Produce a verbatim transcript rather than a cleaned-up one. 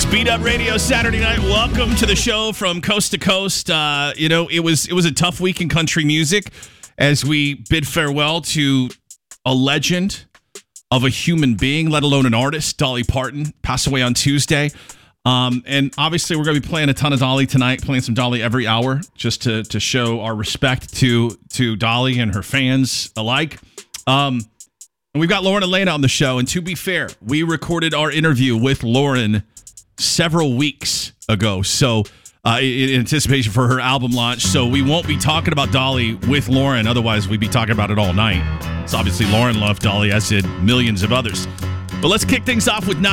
Speed Up Radio Saturday night. Welcome to the show from coast to coast. Uh, you know, it was it was a tough week in country music as we bid farewell to a legend of a human being, let alone an artist. Dolly Parton passed away on Tuesday. Um, and obviously, we're going to be playing a ton of Dolly tonight, playing some Dolly every hour, just to to show our respect to to Dolly and her fans alike. Um, and we've got Lauren Elena on the show. And to be fair, we recorded our interview with Lauren several weeks ago, so uh, in anticipation for her album launch. So we won't be talking about Dolly with Lauren. Otherwise, we'd be talking about it all night. So obviously, Lauren loved Dolly, as did millions of others. But let's kick things off with